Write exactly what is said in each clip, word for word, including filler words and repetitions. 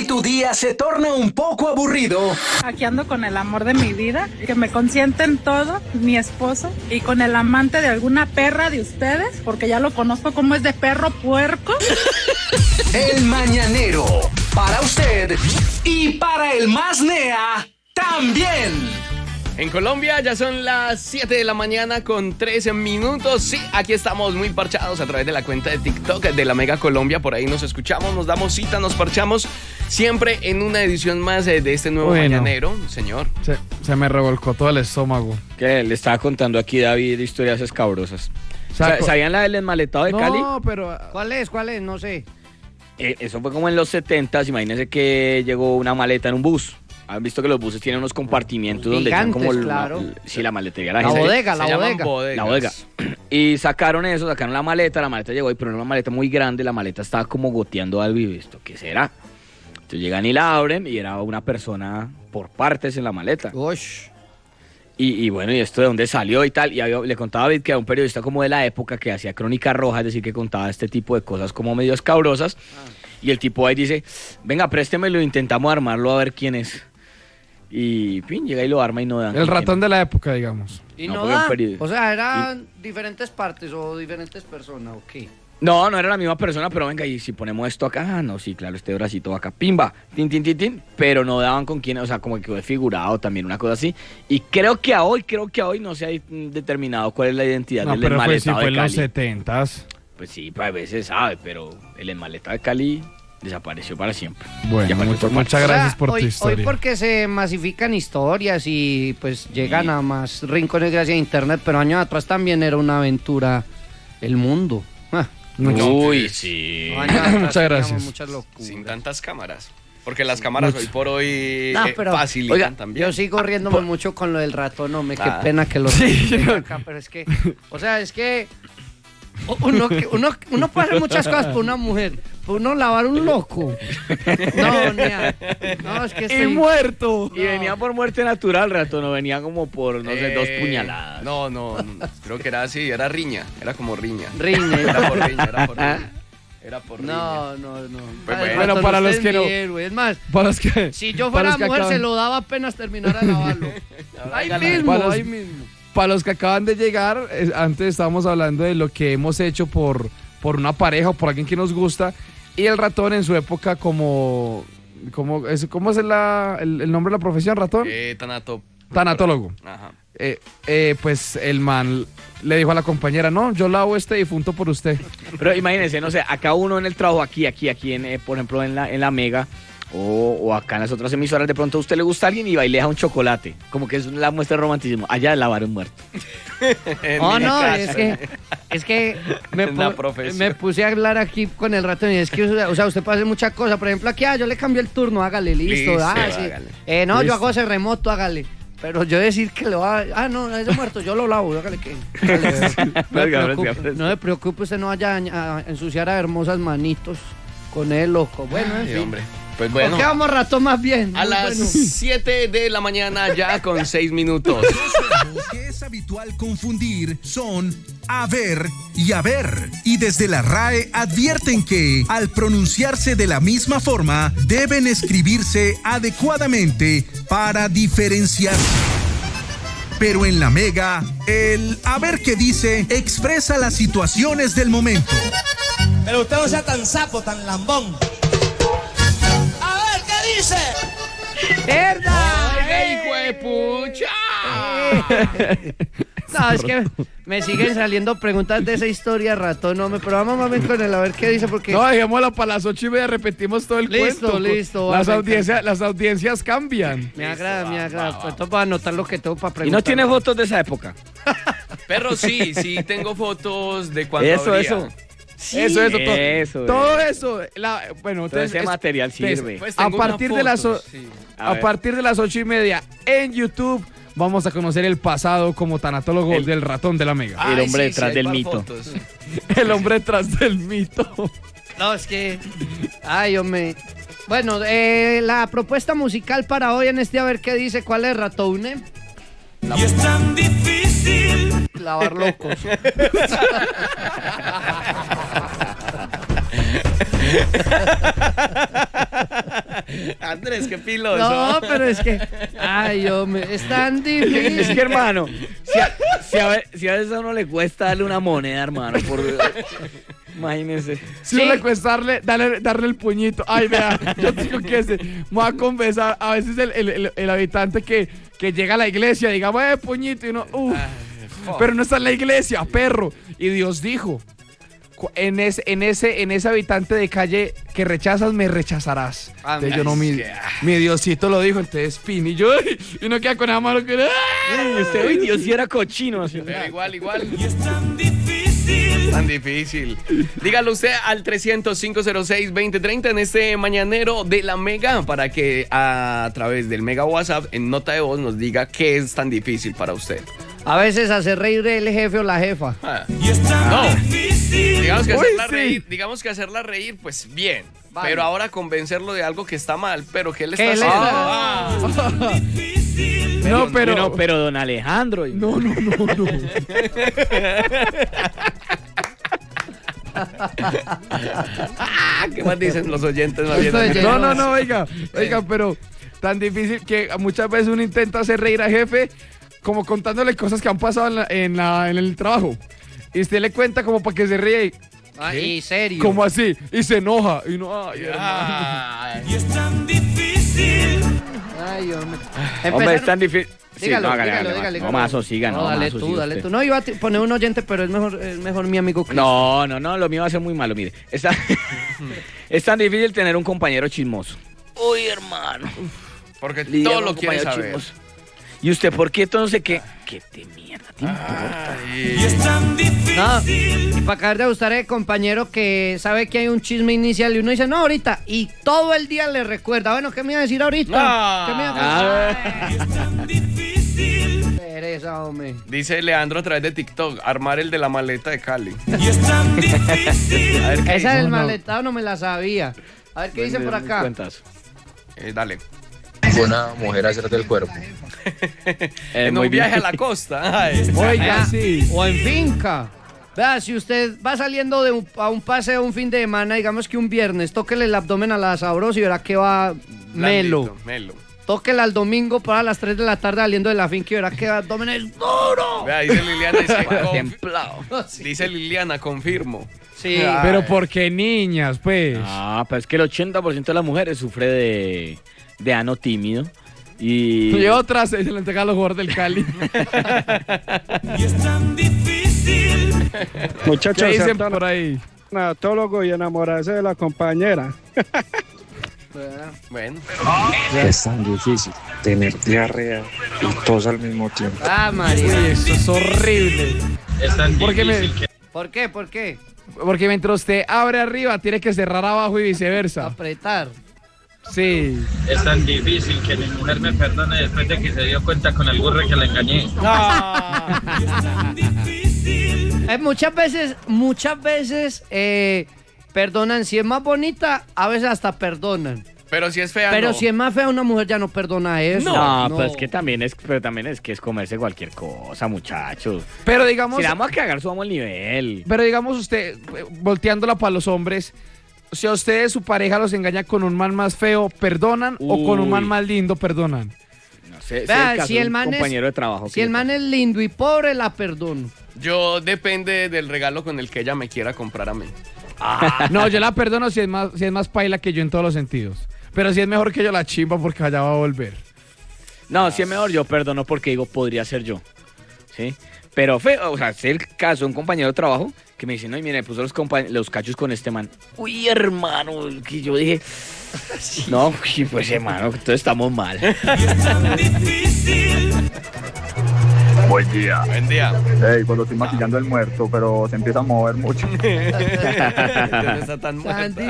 tu día se torna un poco aburrido. Aquí ando con el amor de mi vida, que me consiente en todo, mi esposo, y con el amante de alguna perra de ustedes, porque ya lo conozco como es de perro puerco. El Mañanero, para usted y para el más nea también. En Colombia ya son las siete de la mañana con trece minutos. Sí, aquí estamos muy parchados a través de la cuenta de TikTok de la Mega Colombia. Por ahí nos escuchamos, nos damos cita, nos parchamos. Siempre en una edición más de este nuevo Bueno. Mañanero, señor. Se, se me revolcó todo el estómago. Que le estaba contando aquí David historias escabrosas. Saco- ¿Sabían la del enmaletado de Cali? No, pero... ¿Cuál es? ¿Cuál es? No sé. Eh, eso fue como en los setentas. Imagínense que llegó una maleta en un bus. ¿Han visto que los buses tienen unos compartimientos donde están Gigantes, como el- claro. el- sí, la maletería de la La gente? bodega, Se la llaman bodega. bodegas. La bodega. Y sacaron eso, sacaron la maleta, la maleta llegó, pero era una maleta muy grande, la maleta estaba como goteando algo y esto, ¿qué será? Entonces llegan y la abren y era una persona por partes en la maleta. Ush. Y, y bueno, ¿y esto de dónde salió y tal? Y había- le contaba a David que era un periodista como de la época que hacía crónica roja, es decir, que contaba este tipo de cosas como medio escabrosas. Y el tipo ahí dice, venga, préstemelo, intentamos armarlo a ver quién es. Y fin, llega y lo arma y no dan. El ratón de la época, digamos. ¿Y No, no, porque da? un periódico. O sea, ¿eran diferentes partes o diferentes personas o qué? No, no era la misma persona, pero venga, y si ponemos esto acá, ah, no, sí, claro, este bracito va acá, pimba, tin, tin, tin, tin, pero no daban con quién, o sea, como que quedó desfigurado también, una cosa así. Y creo que a hoy, creo que a hoy no se ha mm, determinado cuál es la identidad No, del pero pues sí enmaletado fue de en los Cali. setentas. Pues sí, pues a veces sabe, pero el enmaletado de Cali desapareció para siempre. Bueno, Ya apareció mucho- por muchas partes. gracias O sea, por hoy, tu historia. Hoy porque se masifican historias y pues llegan a más rincones gracias a internet, pero años atrás también era una aventura el mundo. Ah, Muchas- Uy, sí. años atrás Muchas teníamos gracias. Muchas locuras. Sin tantas cámaras. Porque las cámaras Mucho. hoy por hoy No, eh, pero- facilitan Oiga, también. Yo sigo riéndome mucho con lo del ratón, hombre, qué Ah. pena que lo tenga acá, pero es que, o sea, es que uno, que- uno, uno puede hacer muchas cosas por una mujer, por uno lavar un loco. No, nea. No, es que Y estoy... muerto. Y No. venía por muerte natural, rato, no venía como por, no sé, dos Eh, puñaladas. No, no, no, creo que era así, era riña, era como riña. Riña. Era por riña, era por riña. Era por riña. No, no, no. Pues Ay, bueno, ratón, para los usted que es no- mi héroe. Es más, Para los que... si yo para fuera los que mujer, acaban- se lo daba apenas terminara de lavarlo. Ahí Hágala. mismo, Para los- ahí mismo. Para los que acaban de llegar, eh, antes estábamos hablando de lo que hemos hecho por, por una pareja o por alguien que nos gusta. Y el ratón en su época como... como es, ¿Cómo es la, el, el nombre de la profesión, ratón? Eh, tanato. Tanatólogo. Ajá. Eh, eh, pues el man le dijo a la compañera, no, yo lavo este difunto por usted. Pero imagínense, no sé, acá uno en el trabajo, aquí, aquí, aquí, en, eh, por ejemplo, en la, en la Mega, o, o acá en las otras emisoras, de pronto a usted le gusta a alguien y va y le deja un chocolate. Como que es la muestra de romanticismo. Allá de lavar un muerto. En Oh, mi no, casa. es que, es que me, Es la pu- profesión. me puse a hablar aquí con el ratón y es que, o sea, usted puede hacer muchas cosas. Por ejemplo, aquí, ah, yo le cambio el turno, hágale, listo. Listo, ah, sí. hágale. Eh, no, yo Listo. hago ese remoto, hágale. Pero yo decir que le va a... Ah, no, ese muerto, yo lo lavo, hágale que... hágale, no, me Oiga, preocupe, oiga, no me preocupe, usted no vaya a, a ensuciar a hermosas manitos con él, loco. Bueno, en Ay, fin. hombre. Pues ¿Por bueno. qué vamos ratón más bien? A Muy las bueno. siete de la mañana ya con seis minutos. Los que es habitual confundir son haber y haber. Y desde la R A E advierten que, al pronunciarse de la misma forma, deben escribirse adecuadamente para diferenciarse. Pero en la Mega, el haber que dice expresa las situaciones del momento. Pero usted no sea tan sapo, tan lambón. A ver, ¿qué dice? ¡Verdad! ¡Oiga, hijo de pucha! No, es que me siguen saliendo preguntas de esa historia, ratón, hombre. Pero vamos más bien con el a ver qué dice, porque... No, dejémoslo para las ocho y media, repetimos todo el Listo, cuento. listo, Las, va, me audiencias, las audiencias cambian. Me agrada, me agrada. Pues entonces voy a anotar lo que tengo para preguntar. ¿Y no tiene fotos de esa época? Perro, sí, sí, tengo fotos de cuando Eso, habría. eso. eso, eso, todo eso, todo eso. La, bueno, Todo entonces, ese es- material entonces, sirve. Pues a tengo una partir de foto, las o- sí. A a ver. partir de las ocho y media en YouTube vamos a conocer el pasado como tanatólogo El- del ratón de la Mega. Ay, El hombre sí, detrás sí, hay del par mito. fotos. El hombre detrás del mito. No, es que... Ay, hombre. Bueno, eh, la propuesta musical para hoy en este a ver qué dice, ¿cuál es, ratone? Y es tan difícil. Lavar locos. Andrés, qué piloso. No, pero es que, ay, hombre, es tan difícil. Es que, hermano, si a, si, a, ve- si a veces a uno le cuesta darle una moneda, hermano, por imagínense. Si no le cuesta darle, darle, darle el puñito. Ay, vea, yo digo que se me voy a confesar. A veces el, el, el, el habitante que, que llega a la iglesia, digamos, eh, puñito, y uno, uff. Pero no está en la iglesia, perro. Y Dios dijo, cu- en ese, en ese, en ese habitante de calle que rechazas, me rechazarás. Ah, Entonces yo no, mi, es que- mi Diosito lo dijo, entonces pin. Y yo, y uno queda con la mano que. Y usted, uy, Dios, si era cochino. Así. Pero igual, igual. Es tan difícil. Tan difícil. Dígalo usted al trescientos, cinco cero seis, veinte treinta en este mañanero de la Mega para que a través del Mega WhatsApp en nota de voz nos diga qué es tan difícil para usted. A veces hacer reír el jefe o la jefa. Ah. No. Digamos que, Uy, hacerla sí. reír, digamos que hacerla reír, pues bien. Vale. Pero ahora convencerlo de algo que está mal, pero que él ¿Qué está le- haciendo. Ah. No, pero. No, pero don Alejandro. No, no, no, no. Ah, ¿qué más dicen los oyentes? Más bien? Estoy No, no, no, oiga, oiga, pero tan difícil que muchas veces uno intenta hacer reír al jefe como contándole cosas que han pasado en, la- en, la- en el trabajo. Y usted le cuenta como para que se ríe y, Ay, serio. como así, y se enoja. Y no, ay, hermano. Ay. Ay, hombre. Hombre, es tan difícil. Sí, Dígalo, no, hágale, dígalo, hágale, dígale, No, dígalo. más siga, no, No, dale más tú, siga dale usted. tú. No, iba a t- poner un oyente, pero es mejor, es mejor mi amigo Chris. No, no, no, lo mío va a ser muy malo, mire. Es tan, es tan difícil tener un compañero chismoso. Uy, hermano. Porque Lidia todo con lo un quiere compañero saber. chismoso. ¿Y usted por qué entonces qué? ¿Qué te mierda te importa? Ay. No, y para acabar de gustar el compañero que sabe que hay un chisme inicial y uno dice, no, ahorita, y todo el día le recuerda, bueno, ¿qué me iba a decir ahorita? Ah. ¿Qué me iba Ah. a Pereza, hombre. Dice Leandro a través de TikTok, armar el de la maleta de Cali. A ver, ¿qué Esa dice? del No, no. maletado no me la sabía. A ver, ¿qué dice por acá? Cuentas. Eh, dale. Una mujer hacer del cuerpo. Eh, en muy un bien. viaje a la costa. Ay. Oiga, Ah, sí. O en finca. Vea, si usted va saliendo de un- a un paseo un fin de semana, digamos que un viernes, tóquele el abdomen a la sabrosa y verá que va melo. Blandito, Melo. Tóquela al domingo para las tres de la tarde saliendo de la finca y verá que el abdomen es duro. Vea, dice Liliana, dice, confi- Templado. dice Liliana, confirmo. Sí. Ay. Pero porque niñas, pues. Ah, pues es que el ochenta por ciento de las mujeres sufre de, de ano tímido. Y, Y otras se le entrega a los jugadores del Cali. Muchachos, ¿Qué dicen ser por ahí? tanatólogo y enamorarse de la compañera. Bueno. Es tan difícil tener diarrea y tos al mismo tiempo. Ah, María. Uy, eso es horrible. Es tan Porque, me- ¿Por qué? ¿Por qué? porque mientras usted abre arriba, tiene que cerrar abajo y viceversa. Apretar. Sí. Es tan difícil que mi mujer me perdone después de que se dio cuenta con el burro que la engañé. Eh, muchas veces, muchas veces eh, perdonan. Si es más bonita, a veces hasta perdonan. Pero si es fea, Pero no. si es más fea, una mujer ya no perdona eso. No, pues que también es, pero también es que es comerse cualquier cosa, muchachos. Pero digamos, Si la vamos a cagar, subamos el nivel. pero digamos usted, eh, volteándola para los hombres, si a ustedes su pareja los engaña con un man más feo, ¿perdonan? ¿O con un man Uy. más lindo, perdonan? No sé, sé Vea, el caso si de el un man es- compañero de trabajo. Si el man es lindo y pobre, la perdono. Yo depende del regalo con el que ella me quiera comprar a mí. No, yo la perdono si es más, si es más paila que yo en todos los sentidos. Pero si es mejor que yo la chimba porque allá va a volver. No, si es mejor yo perdono porque digo, podría ser yo. ¿Sí? Pero feo, o sea, sé el caso de un compañero de trabajo que me dice, no, y mire, puso los, compa- los cachos con este man. Uy, hermano, que yo dije, no, uy, pues hermano, entonces estamos mal. Buen día. Buen día. Hey, cuando estoy maquillando el muerto, pero se empieza a mover mucho. No está tan muerta.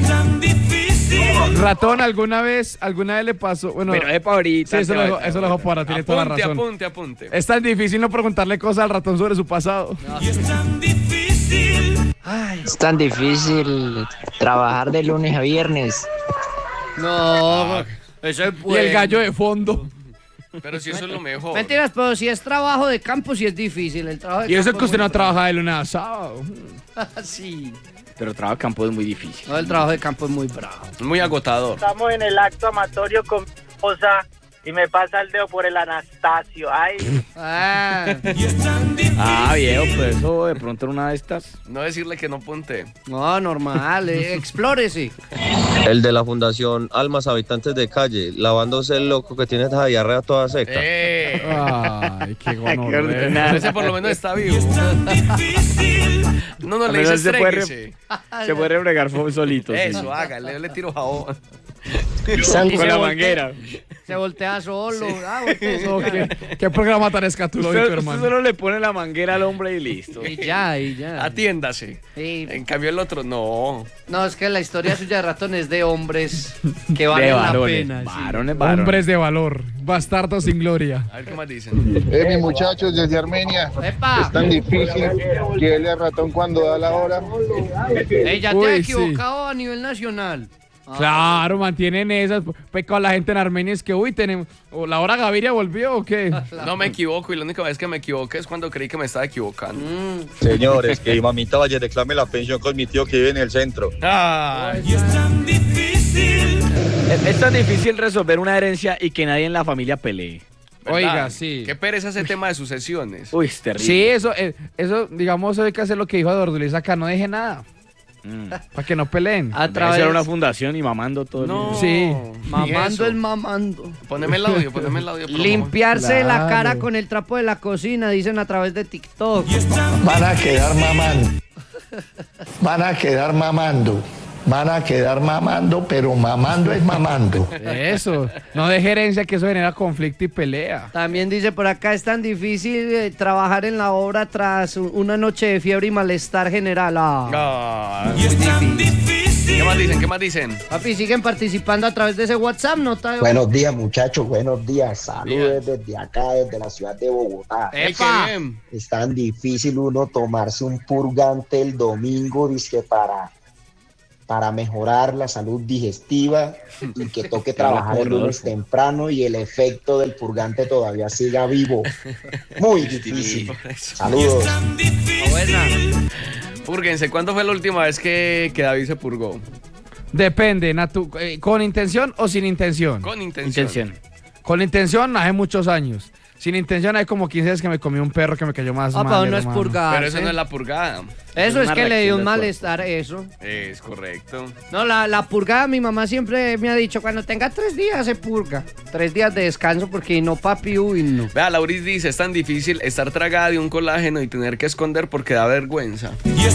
Ratón, ¿alguna vez, alguna vez le pasó? Bueno, Pero es para ahorita. sí, eso te lo va- dejo, eso lo dejo para, tiene toda la Apunte, razón. apunte, apunte. Es tan difícil no preguntarle cosas al ratón sobre su pasado. Es tan difícil trabajar de lunes a viernes. No, eso es Y el gallo de fondo. Pero si eso es lo mejor. Mentiras, pero si es trabajo de campo, sí es difícil. El trabajo de Y eso es campo que usted no muy- trabaja de lunes a sábado. Sí. pero trabajo de campo es muy difícil. No, el trabajo de campo es muy bravo. Muy agotador. Estamos en el acto amatorio con mi esposa y me pasa el dedo por el Anastasio. Ay. Ah, Ah, viejo, pues eso de pronto era una de estas. No decirle que no ponte. no, normal, eh, explórese. El de la Fundación Almas Habitantes de Calle, lavándose el loco que tiene esa diarrea toda seca. ¡Eh! Ay, qué gonorrea. Nada. Ese por lo menos está vivo. No, no A le menos dice se puede re- estréguese. Se puede rebregar fo- solito. sí. Eso, hágale, yo le tiro jabón. Y Con se la voltea- manguera. Se voltea solo. Ah, voltea No, solo. ¿qué, qué programa tan escatológico, Usted, usted hermano? solo le pone la manguera al hombre y listo. Y ya, y ya. Atiéndase. Sí. En cambio el otro, no. No, es que la historia suya de ratón es de hombres que valen De la varones. pena. sí. Varones, varones. Hombres de valor, bastardos sin gloria. A ver qué más dicen. Eh, mis muchachos desde Armenia, ¡Epa! es tan difícil que él es ratón cuando da la hora. Ella te Uy, ha sí. equivocado a nivel nacional. Ah, Claro, mantienen esas. Pecado la gente en Armenia es que, uy, tenemos. ¿O ¿La hora Gaviria volvió o qué? No me equivoco y la única vez que me equivoqué es cuando creí que me estaba equivocando. Mm. Señores, que mi mamita vaya reclame la pensión con mi tío que vive en el centro. Ay, Es, es tan difícil resolver una herencia y que nadie en la familia pelee. ¿verdad? Oiga, sí. Qué pereza ese tema de sucesiones. Uy, es terrible. Sí, eso, eh, eso, digamos, hay que hacer lo que dijo Eduardo Luis acá, no deje nada. Mm. Para que no peleen. A Debe través ser una fundación y mamando todo el No. día. Sí. mamando el mamando. Poneme el audio, poneme el audio. por favor. Limpiarse la Claro. cara con el trapo de la cocina, dicen a través de TikTok. Van a quedar mamando. Van a quedar mamando. Van a quedar mamando, pero mamando es mamando. Eso. No deje herencia, que eso genera conflicto y pelea. También dice por acá, es tan difícil eh, trabajar en la obra tras u- una noche de fiebre y malestar general. Ah, Ay, muy difícil. ¿Qué más dicen? ¿Qué más dicen? Papi, siguen participando a través de ese WhatsApp, nota de... Buenos días, muchachos. Buenos días. Saludos desde acá, desde la ciudad de Bogotá. Ey, qué ¡Epa! bien. Es tan difícil uno tomarse un purgante el domingo, dizque para, para mejorar la salud digestiva y que toque trabajar el lunes temprano y el efecto del purgante todavía siga vivo. Muy difícil. Por eso. Saludos. Buena. Púrguense, ¿cuándo fue la última vez que, que David se purgó? Depende, Natu, eh, ¿con intención o sin intención? Con intención. Intención. Con intención hace muchos años. Sin intención hay como quince días que me comí un perro que me cayó más Ah, mal, pero no es hermano. purgarse. Pero eso no es la purgada. Eso Es es una que le dio reacción un del malestar, eso. Es correcto. No, la, la purgada, mi mamá siempre me ha dicho, cuando tenga tres días se purga. Tres días de descanso, porque no, papi, uy, no. Vea, Lauris dice, es tan difícil estar tragada de un colágeno y tener que esconder porque da vergüenza.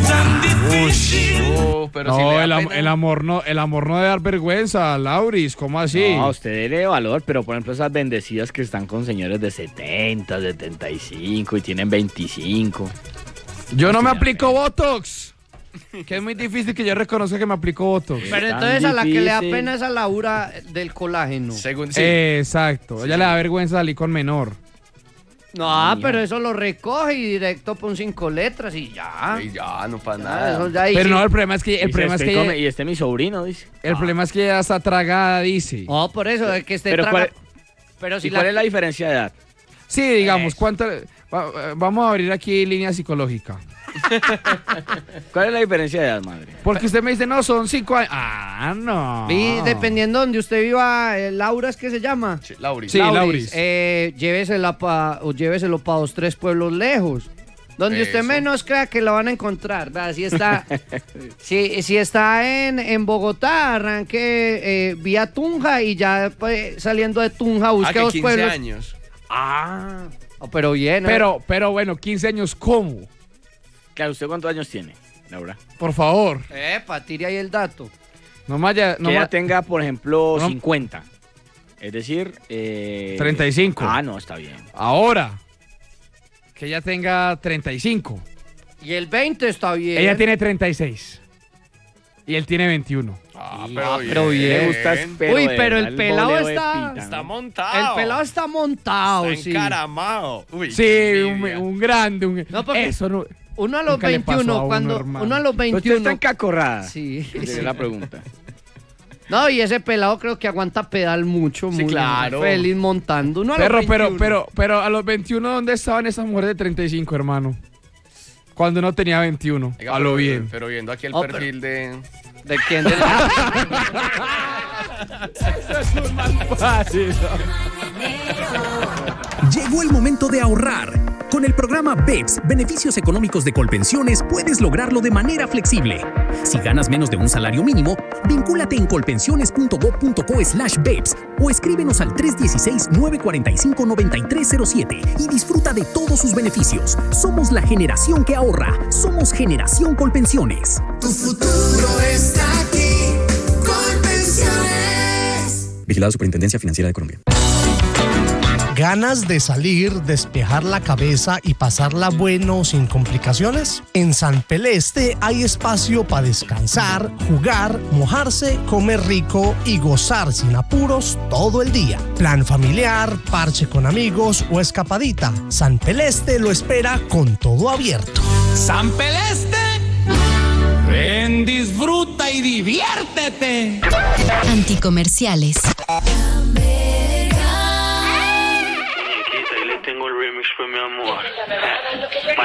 Oh, pero si le No, da el, am- pena. el amor no, el amor no debe dar vergüenza, Lauris, ¿cómo así? No, usted dele valor, pero por ejemplo esas bendecidas que están con señores de setenta, setenta y cinco y tienen veinticinco. Yo no me aplico Botox. Que es muy difícil que yo reconozca que me aplico Botox. Pero tan entonces a la que le da difícil. pena es a Laura del colágeno. Según sí. Exacto. Ella le da vergüenza salir con menor. No, pero eso lo recoge y directo pon cinco letras y ya. Y ya, no pasa Ah, nada. eso ya ahí Pero sí. no, el problema es que el Dice, problema es "Estoy que come- ella- y este es mi sobrino, dice. el problema es que ella está tragada, dice. No, por eso, es que esté Pero traga- ¿cuál, Pero si ¿y cuál la... es la diferencia de edad? Sí, digamos, ¿cuánto? va- vamos a abrir aquí línea psicológica. ¿Cuál es la diferencia de edad, madre? Porque usted me dice, no, son cinco años. Ah, no. Y dependiendo donde usted viva, eh, Laura es que se llama. Sí, Lauris. Sí, Lauris. Eh, llévesela pa, o lléveselo para dos, tres pueblos lejos. Donde usted Eso. menos crea que la van a encontrar. ¿verdad? Si está, si, si está en, en Bogotá, arranque eh, vía Tunja y ya pues, saliendo de Tunja Ah, busque que dos quince pueblos. años. Ah, oh, pero bien. ¿eh? Pero, pero bueno, quince años, ¿cómo? Claro, ¿usted cuántos años tiene, Laura? Por favor. Epa, tire ahí el dato. No me haya- no que ella ma- tenga, por ejemplo, No. cincuenta. Es decir... Eh... treinta y cinco. Ah, no, está bien. Ahora, que ella tenga treinta y cinco. Y el veinte está bien. Ella tiene treinta y seis. Y él tiene veintiuno. Ah, Ah, pero bien. Me gusta, pero Uy, de pero verdad, el pelado boleo de está- pita, ¿no? Está montado. El pelado está montado, Está sí. encaramado. Uy, Sí, qué un, envidia. un grande. Un, No, porque- eso no. Uno a los Nunca le pasó a veintiuno, uno, cuando hermano. uno a los Pero usted veintiuno. está encacorrada. Sí, Esa sí. es la pregunta. No, y ese pelado creo que aguanta pedal mucho, Sí, muy claro. feliz montando. Uno a los Pero, pero, veintiuno. pero, pero a los veintiuno, ¿dónde estaban esas mujeres de treinta y cinco, hermano? Cuando uno tenía veintiuno, Oiga, a lo pero, bien. Pero viendo aquí el Oh, perfil de... ¿De quién? De la... Eso es un mal fácil. Llegó el momento de ahorrar. Con el programa B E P S, Beneficios Económicos de Colpensiones, puedes lograrlo de manera flexible. Si ganas menos de un salario mínimo, vincúlate en colpensiones.gov.co slash BEPS o escríbenos al tres uno seis, nueve cuatro cinco, nueve tres cero siete y disfruta de todos sus beneficios. Somos la generación que ahorra. Somos Generación Colpensiones. Tu futuro está aquí. Colpensiones. Vigilado Superintendencia Financiera de Colombia. ¿Ganas de salir, despejar la cabeza y pasarla bueno sin complicaciones? En San Peleste hay espacio para descansar, jugar, mojarse, comer rico y gozar sin apuros todo el día. Plan familiar, parche con amigos o escapadita. San Peleste lo espera con todo abierto. San Peleste. Ven, disfruta y diviértete. Anticomerciales. Tengo el remix, pues mi amor.